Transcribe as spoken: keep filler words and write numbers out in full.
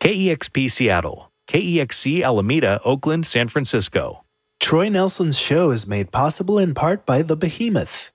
K E X P Seattle, K E X C Alameda, Oakland, San Francisco. Troy Nelson's show is made possible in part by The Behemoth.